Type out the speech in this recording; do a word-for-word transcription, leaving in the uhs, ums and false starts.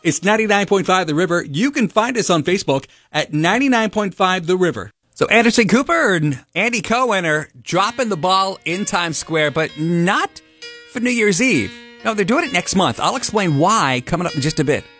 It's ninety-nine point five The River. You can find us on Facebook at ninety-nine point five The River. So Anderson Cooper and Andy Cohen are dropping the ball in Times Square, but not for New Year's Eve. No, they're doing it next month. I'll explain why coming up in just a bit.